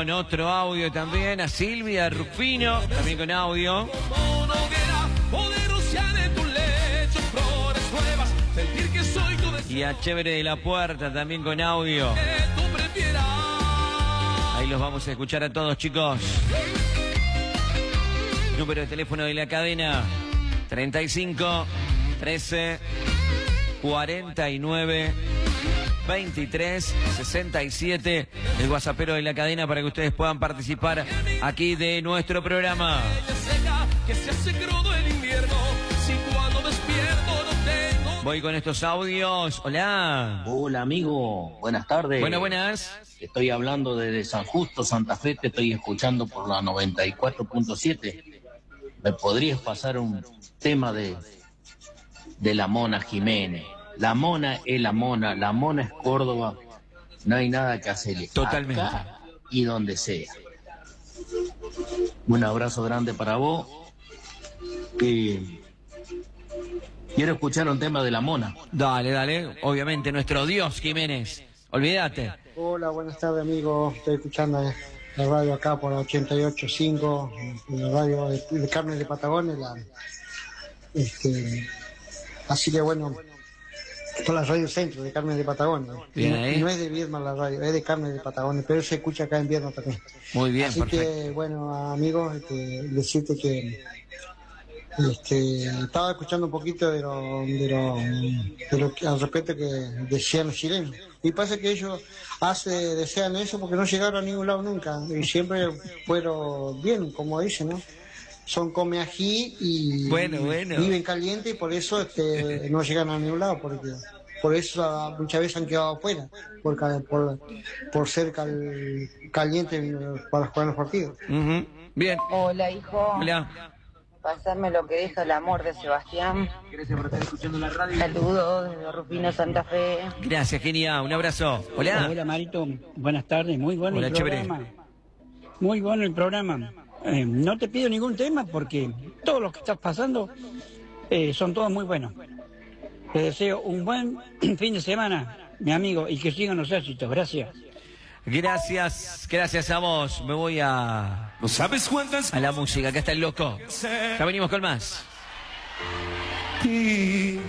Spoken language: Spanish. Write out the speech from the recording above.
con otro audio también. A Silvia Rufino, también con audio. Y a Chévere de la Puerta, también con audio. Ahí los vamos a escuchar a todos, chicos. Número de teléfono de la cadena: 35 13 49 23 67. El WhatsAppero de la cadena para que ustedes puedan participar aquí de nuestro programa. Voy con estos audios. Hola. Hola, amigo. Buenas tardes. Buenas. Estoy hablando desde San Justo, Santa Fe. Te estoy escuchando por la 94.7. ¿Me podrías pasar un tema de la Mona Jiménez? La Mona es la Mona. La Mona es Córdoba. No hay nada que hacerle. Totalmente. Acá y donde sea. Un abrazo grande para vos. Quiero escuchar un tema de la Mona. Dale. Obviamente, nuestro Dios Jiménez. Olvídate. Hola, buenas tardes, amigo. Estoy escuchando la radio acá por 88.5, la radio de Carmen de Patagones. Así que bueno, por la radio Centro de Carmen de Patagones. Bien, no es de Viedma la radio, es de Carmen de Patagones, pero se escucha acá en Viedma también. Muy bien, así perfecto. Que bueno, amigos, decirte que estaba escuchando un poquito de lo al respecto que decían los chilenos. Y pasa que ellos desean eso porque no llegaron a ningún lado nunca. Y siempre fueron bien, como dicen, ¿no? Son come ají y Bueno. viven caliente y por eso no llegan a ningún lado. Por eso muchas veces han quedado afuera, por ser caliente para jugar los partidos. Bien. Hola, hijo. Hola. Pasarme lo que deja el amor de Sebastián. Gracias por estar escuchando la radio. Saludos desde Rufino, Santa Fe. Gracias, Genia. Un abrazo. Hola. Hola, Marito. Buenas tardes. Muy bueno Hola, el programa. Chévere. Muy bueno el programa. No te pido ningún tema porque todos los que estás pasando son todos muy buenos. Te deseo un buen fin de semana, mi amigo, y que sigan los éxitos. Gracias. Gracias a vos. Me voy a la música. Acá está el loco. Ya venimos con más.